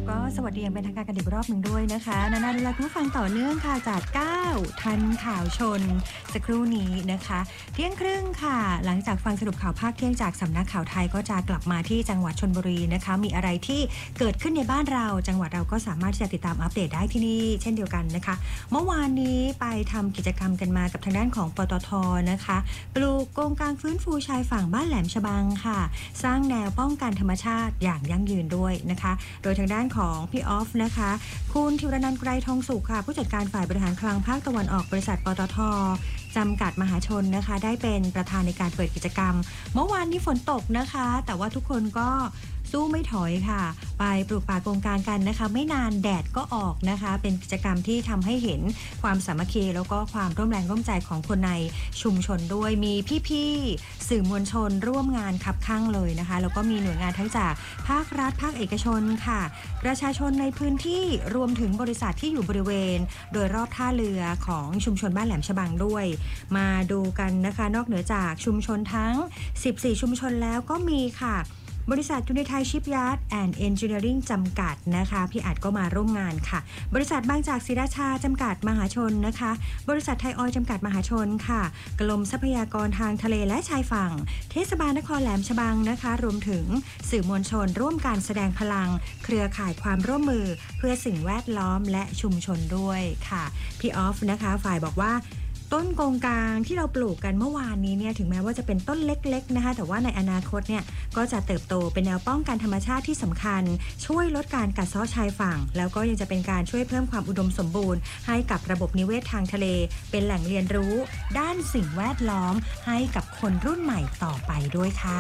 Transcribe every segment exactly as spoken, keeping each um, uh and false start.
แล้วก็สวัสดีอย่างเป็นทางการกันอีกรอบหนึ่งด้วยนะคะนานาดูแลคุณผู้ฟังต่อเนื่องค่ะจากเก้าทันข่าวชนสักครู่นี้นะคะเที่ยงครึ่งค่ะหลังจากฟังสรุปข่าวภาคเที่ยงจากสำนักข่าวไทยก็จะกลับมาที่จังหวัดชลบุรีนะคะมีอะไรที่เกิดขึ้นในบ้านเราจังหวัดเราก็สามารถที่จะติดตามอัปเดตได้ที่นี่เช่นเดียวกันนะคะเมื่อวานนี้ไปทำกิจกรรมกันมากับทางด้านของปตท.นะคะปลูกโกงกลางฟื้นฟูชายฝั่งบ้านแหลมฉบังค่ะสร้างแนวป้องกันธรรมชาติอย่างยั่งยืนด้วยนะคะโดยทางด้านของพี่ออฟนะคะคุณธีรนันท์ไกรทองสุขค่ะผู้จัดการฝ่ายบริหารคลังภาคตะวันออกบริษัทปตท.จำกัดมหาชนนะคะได้เป็นประธานในการเปิดกิจกรรมเมื่อวานนี้ฝนตกนะคะแต่ว่าทุกคนก็สู้ไม่ถอยค่ะไปปลูกป่าโกงกลางกันนะคะไม่นานแดดก็ออกนะคะเป็นกิจกรรมที่ทำให้เห็นความสามัคคีแล้วก็ความร่วมแรงร่วมใจของคนในชุมชนด้วยมีพี่ๆสื่อมวลชนร่วมงานคับข้างเลยนะคะแล้วก็มีหน่วยงานทั้งจากภาครัฐภาคเอกชนค่ะประชาชนในพื้นที่รวมถึงบริษัทที่อยู่บริเวณโดยรอบท่าเรือของชุมชนบ้านแหลมฉบังด้วยมาดูกันนะคะนอกเหนือจากชุมชนทั้งสิบสี่ชุมชนแล้วก็มีค่ะบริษัทยูไนเต็ดชิปยาร์ดแอนด์เอนจิเนียริ่งจำกัดนะคะพี่อัดก็มาร่วมงานค่ะบริษัทบางจากศรีราชาจำกัดมหาชนนะคะบริษัทไทยออยล์จำกัดมหาชนค่ะกรมทรัพยากรทางทะเลและชายฝั่งเทศบาลนครแหลมฉบังนะคะรวมถึงสื่อมวลชนร่วมการแสดงพลังเครือข่ายความร่วมมือเพื่อสิ่งแวดล้อมและชุมชนด้วยค่ะพี่ออฟนะคะฝ่ายบอกว่าต้นโกงกลางที่เราปลูกกันเมื่อวานนี้เนี่ยถึงแม้ว่าจะเป็นต้นเล็กๆนะคะแต่ว่าในอนาคตเนี่ยก็จะเติบโตเป็นแนวป้องกันธรรมชาติที่สำคัญช่วยลดการกัดเซาะชายฝั่งแล้วก็ยังจะเป็นการช่วยเพิ่มความอุดมสมบูรณ์ให้กับระบบนิเวศทางทะเลเป็นแหล่งเรียนรู้ด้านสิ่งแวดล้อมให้กับคนรุ่นใหม่ต่อไปด้วยค่ะ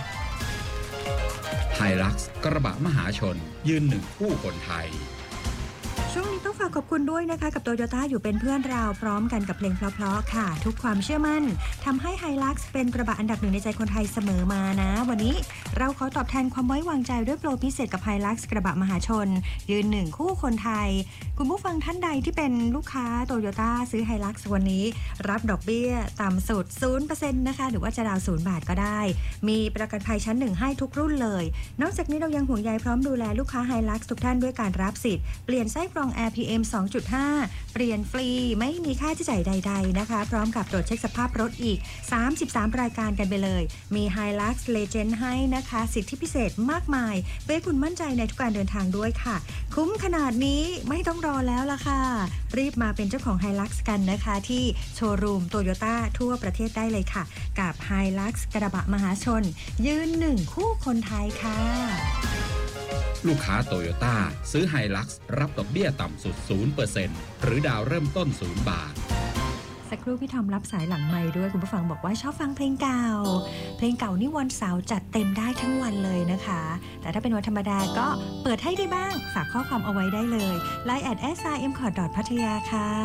ไฮลักซ์กระบะมหาชนยืนหนึ่งคู่คนไทยช่วงนี้ต้องฝากขอบคุณด้วยนะคะกับ Toyota อยู่เป็นเพื่อนเราพร้อมกันกับเพลงเพราะๆค่ะทุกความเชื่อมั่นทำให้ Hilux เป็นกระบะอันดับหนึ่งในใจคนไทยเสมอมานะวันนี้เราขอตอบแทนความไว้วางใจด้วยโปรพิเศษกับ Hilux กระบะมหาชนยืนหนึ่งคู่คนไทยคุณผู้ฟังท่านใดที่เป็นลูกค้า Toyota ซื้อ Hilux วันนี้รับดอกเบี้ยต่ำสุด ศูนย์เปอร์เซ็นต์ นะคะหรือว่าจะดาวน์ศูนย์บาทก็ได้มีประกันภัยชั้นหนึ่งให้ทุกรุ่นเลยนอกจากนี้เรายังห่วงใยพร้อมดูแลลูกค้า Hilux ทุกท่านด้วยการรับสิทธิ์เปลี่ยนไส้กรอง Air พี เอ็ม สองจุดห้า เปลี่ยนฟรีไม่มีค่าใช้จ่ายใดๆนะคะพร้อมกับตรวจเช็คสภาพรถอีกสามสิบสามรายการกันไปเลยมี Hilux Legend ให้นะคะสิทธิพิเศษมากมายเพื่อให้คุณมั่นใจในทุกการเดินทางด้วยค่ะคุ้มขนาดนี้ไม่ต้องรอแล้วล่ะค่ะรีบมาเป็นเจ้าของ Hilux กันนะคะที่โชว์รูม Toyota ทั่วประเทศได้เลยค่ะกับ Hilux กระบะมหาชนยืนหนึ่งคู่คนไทยค่ะลูกค้าโตโยต้าซื้อไฮลักซ์รับดอกเบี้ยต่ำสุด ศูนย์เปอร์เซ็นต์ หรือดาวเริ่มต้นศูนย์บาทสักครู่พี่ทอมรับสายหลังไมค์ด้วยคุณผู้ฟังบอกว่าชอบฟังเพลงเก่าเพลงเก่านี่วันเสาร์จัดเต็มได้ทั้งวันเลยนะคะแต่ถ้าเป็นวันธรรมดาก็เปิดให้ได้บ้างฝากข้อความเอาไว้ได้เลย ไลน์ แอท เอส อาร์ เอ็ม คอร์ด พัทยาค่ะ